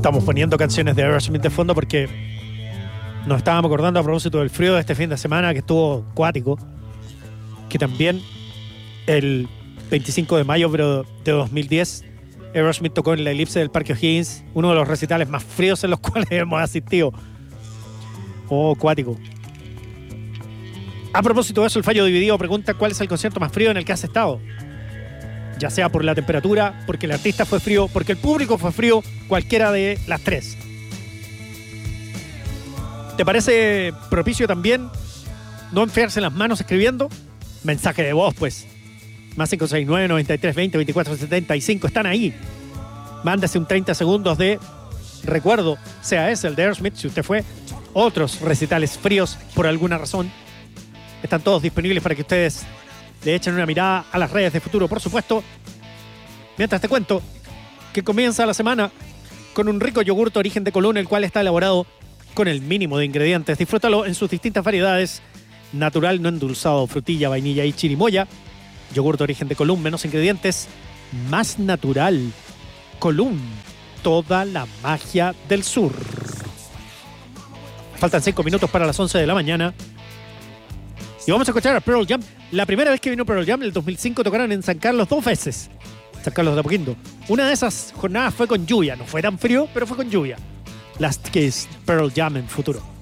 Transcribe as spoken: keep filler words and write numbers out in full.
Estamos poniendo canciones de Aerosmith de fondo porque nos estábamos acordando a propósito del frío de este fin de semana que estuvo cuático, que también el veinticinco de mayo pero de dos mil diez Aerosmith tocó en la elipse del Parque O'Higgins, uno de los recitales más fríos en los cuales hemos asistido. Oh, cuático. A propósito de eso, el Fallo Dividido pregunta cuál es el concierto más frío en el que has estado. Ya sea por la temperatura, porque el artista fue frío, porque el público fue frío, cualquiera de las tres. ¿Te parece propicio también no enfriarse las manos escribiendo? Mensaje de voz, pues. Más cinco seis nueve, noventa y tres veinte, veinticuatro setenta y cinco. Están ahí. Mándese un treinta segundos de recuerdo, sea ese el de Aerosmith, si usted fue. Otros recitales fríos por alguna razón. Están todos disponibles para que ustedes le echen una mirada a las redes de Futuro, por supuesto. Mientras te cuento que comienza la semana con un rico yogurto origen de Colón, el cual está elaborado con el mínimo de ingredientes. Disfrútalo en sus distintas variedades: natural, no endulzado, frutilla, vainilla y chirimoya. Yogurto origen de Colón, menos ingredientes, más natural. Colón, toda la magia del sur. Faltan cinco minutos para las once de la mañana. Y vamos a escuchar a Pearl Jam. La primera vez que vino Pearl Jam, en el dos mil cinco, tocaron en San Carlos dos veces. San Carlos de Apoquindo. Una de esas jornadas fue con lluvia. No fue tan frío, pero fue con lluvia. Last Kiss, Pearl Jam en Futuro.